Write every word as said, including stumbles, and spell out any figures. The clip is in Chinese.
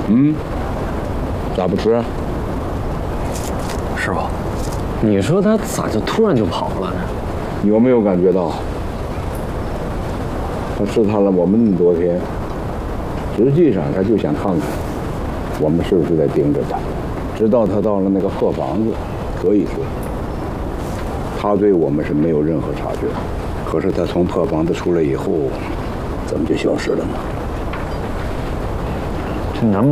嗯，咋不吃？ 师傅，你说他咋就突然就跑了呢？ 有没有感觉到？他试探了我们那么多天，实际上他就想看看我们是不是在盯着他。直到他到了那个破房子，可以说他对我们是没有任何察觉。可是他从破房子出来以后，怎么就消失了呢？ 这能